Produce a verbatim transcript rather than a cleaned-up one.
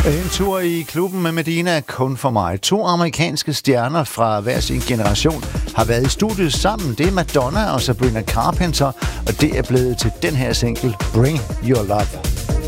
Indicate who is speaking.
Speaker 1: En tur i klubben med Medina, kun for mig. To amerikanske stjerner fra hver sin generation har været i studiet sammen. Det er Madonna og Sabrina Carpenter, og det er blevet til den her single, Bring Your Love.